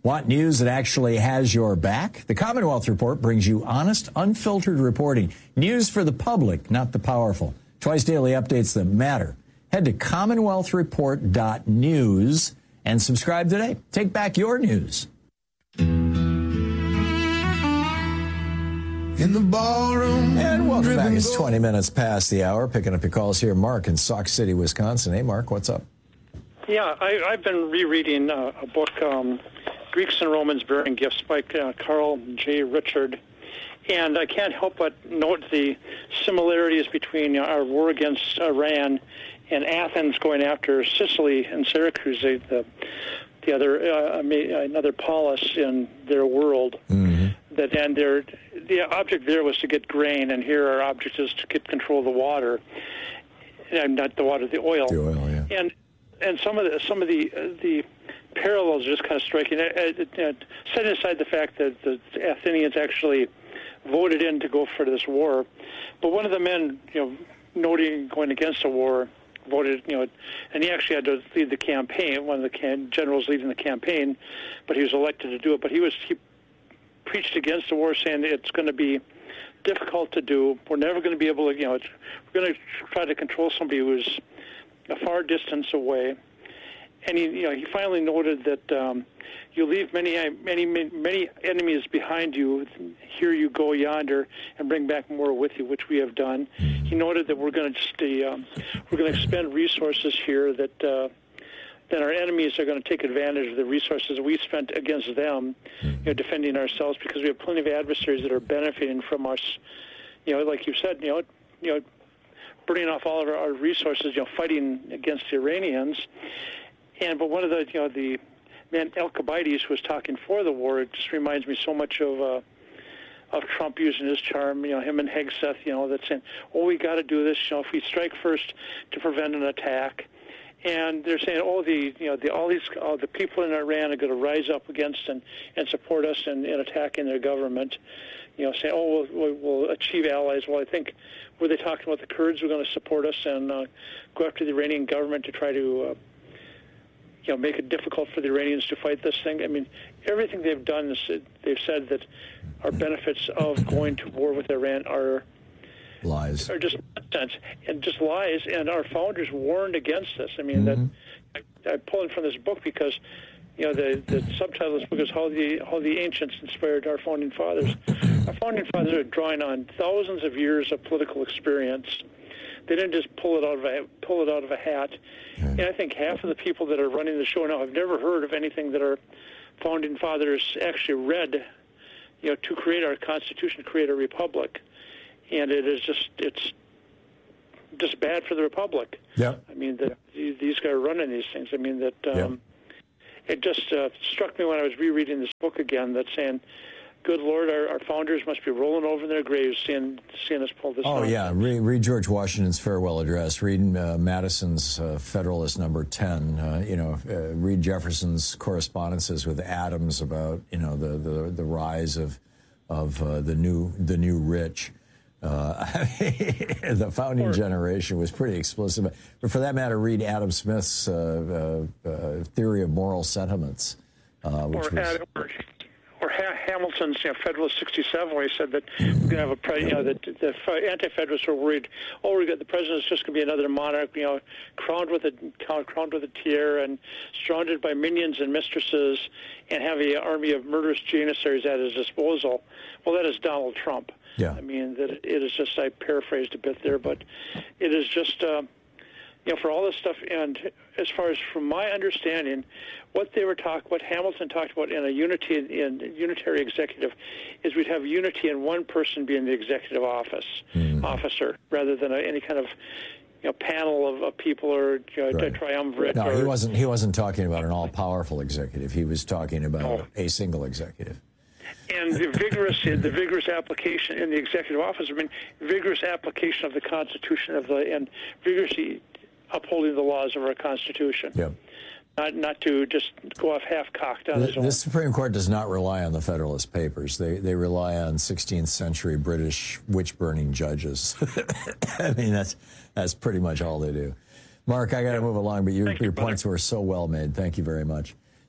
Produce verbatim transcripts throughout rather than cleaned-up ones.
Want news that actually has your back? The Commonwealth Report brings you honest, unfiltered reporting. News for the public, not the powerful. Twice daily updates that matter. Head to commonwealth report dot news and subscribe today. Take back your news. In the ballroom. And welcome back. It's twenty minutes past the hour. Picking up your calls here. Mark in Sauk City, Wisconsin. Hey, Mark, what's up? Yeah, I, I've been rereading uh, a book, um, Greeks and Romans Bearing Gifts by uh, Carl J. Richard. And I can't help but note the similarities between our war against Iran and Athens going after Sicily and Syracuse, the, the, the other uh, another polis in their world. Mm-hmm. That and their the object there was to get grain, and here our object is to get control of the water, and not the water, the oil. The oil, yeah. And and some of the some of the uh, the parallels are just kind of striking. Uh, uh, setting aside the fact that the Athenians actually voted in to go for this war, but one of the men, you know, noting going against the war, voted, you know, and he actually had to lead the campaign. One of the can- generals leading the campaign, but he was elected to do it. But he was he preached against the war, saying that it's going to be difficult to do. We're never going to be able to, you know, it's, we're going to try to control somebody who's a far distance away. And he, you know, he finally noted that um, you leave many, many, many enemies behind you. Here you go yonder, and bring back more with you, which we have done. He noted that we're going to just uh, um, we're going to expend resources here that. Uh, then our enemies are going to take advantage of the resources we spent against them, you know, defending ourselves, because we have plenty of adversaries that are benefiting from us. You know, like you said, you know, you know, burning off all of our, our resources, you know, fighting against the Iranians. And but one of the, you know, the man Alcibiades, who was talking for the war, it just reminds me so much of uh, of Trump using his charm. You know, him and Hegseth, you know, that's saying, oh, we got to do this. You know, if we strike first to prevent an attack. And they're saying, oh, the you know the all these all the people in Iran are going to rise up against and, and support us in, in attacking their government. You know, saying, oh, we'll, we'll achieve allies. Well, I think were they talking about the Kurds who are going to support us and uh, go after the Iranian government to try to uh, you know make it difficult for the Iranians to fight this thing? I mean, everything they've done is they've said that our benefits of going to war with Iran are. Lies. Are just nonsense and just lies, and our founders warned against this. I mean, mm-hmm. that I, I pulled it from this book because, you know, the, the subtitle of this book is how the how the ancients inspired our founding fathers. Our founding fathers are drawing on thousands of years of political experience. They didn't just pull it out of a pull it out of a hat. Okay. And I think half of the people that are running the show now have never heard of anything that our founding fathers actually read, you know, to create our Constitution, to create a republic. And it is just, it's just bad for the Republic. Yeah. I mean, that these guys are running these things. I mean, that um, yeah. It just uh, struck me when I was rereading this book again, that saying, good Lord, our, our founders must be rolling over in their graves seeing, seeing us pull this Oh, off. yeah. Read, read George Washington's farewell address. Read uh, Madison's uh, Federalist number ten. Uh, you know, uh, read Jefferson's correspondences with Adams about, you know, the, the, the rise of, of uh, the new the new rich. Uh, the founding or, generation was pretty explicit. But for that matter, read Adam Smith's uh, uh, uh, theory of moral sentiments. Uh, which or, was, Ad, or, or ha- Hamilton's you know, Federalist sixty-seven, where he said that we're going to have a, pre- you know, the, the anti-federalists were worried, oh, we got the president's just going to be another monarch, you know, crowned with a crowned with a tiara and surrounded by minions and mistresses, and have an army of murderous janissaries at his disposal. Well, that is Donald Trump. Yeah. I mean, that it is just, I paraphrased a bit there, but it is just, uh, you know, for all this stuff, and as far as from my understanding, what they were talking, what Hamilton talked about in a unity in, in unitary executive, is we'd have unity in one person being the executive office mm. officer, rather than a, any kind of, you know, panel of, of people or you know, right. triumvirate. No, or, he wasn't. He wasn't talking about an all-powerful executive. He was talking about no. a single executive. And the vigorous, the vigorous application in the executive office. I mean, vigorous application of the Constitution of the and vigorously upholding the laws of our Constitution. Yeah. Not not to just go off half-cocked on the, his own. The Supreme Court does not rely on the Federalist Papers. They they rely on sixteenth century British witch-burning judges. I mean, that's that's pretty much all they do. Mark, I got to move along, but your, your points were so well made. Thank you very much.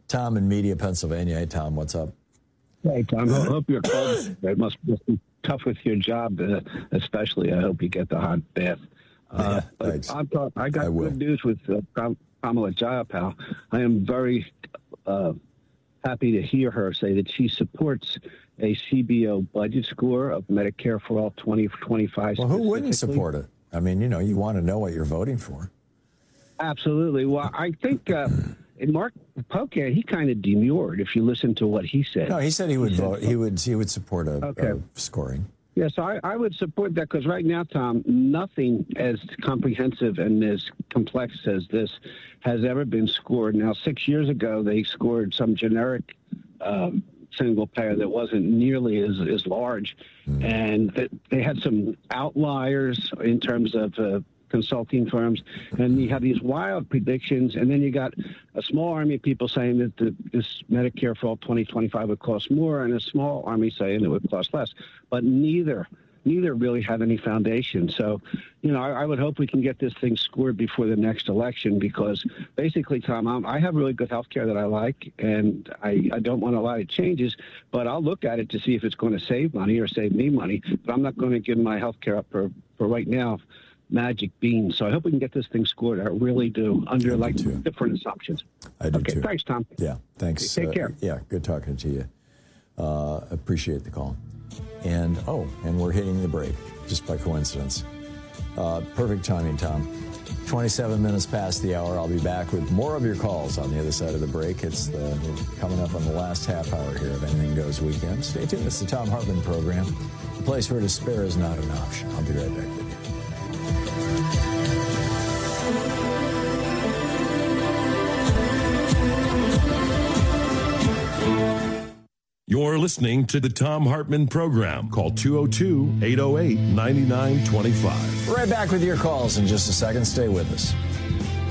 Tom in Media, Pennsylvania. Hey, Tom, what's up? Hey, Tom. I hope you're cold. It must be tough with your job, uh, especially. I hope you get the hot bath. Uh, yeah, thanks. I'm talk- I got I good news with uh, Kamala Jayapal. I am very uh, happy to hear her say that she supports a C B O budget score of Medicare for All twenty twenty-five. Well, who wouldn't support it? I mean, you know, you want to know what you're voting for. Absolutely. Well, I think uh, Mark Pocan, he kind of demurred if you listen to what he said. No, he said he would he vote. Said, he would. He would support a, okay. a scoring. Yes, yeah, so I, I would support that because right now, Tom, nothing as comprehensive and as complex as this has ever been scored. Now, six years ago, they scored some generic um, single payer that wasn't nearly as, as large. Mm. And th- they had some outliers in terms of uh, consulting firms, and you have these wild predictions, and then you got a small army of people saying that the, this Medicare for All twenty twenty-five would cost more, and a small army saying it would cost less. But neither neither really have any foundation. So, you know, I, I would hope we can get this thing scored before the next election, because basically, Tom, I'm, I have really good health care that I like, and I, I don't want a lot of changes, but I'll look at it to see if it's going to save money or save me money, but I'm not going to give my health care up for, for right now magic beans. So I hope we can get this thing scored. I really do, under like too. different assumptions. I do okay, too. Thanks, Tom. Yeah, thanks. Take uh, care. Yeah, good talking to you. Uh, appreciate the call. And, oh, and we're hitting the break, just by coincidence. Uh, perfect timing, Tom. twenty-seven minutes past the hour. I'll be back with more of your calls on the other side of the break. It's the, we're coming up on the last half hour here of Anything Goes Weekend. Stay tuned. It's the Thom Hartmann Program, the place where despair is not an option. I'll be right back with you. You're listening to the Thom Hartmann Program. Call two oh two, eight oh eight, nine nine two five. Right back with your calls in just a second. Stay with us.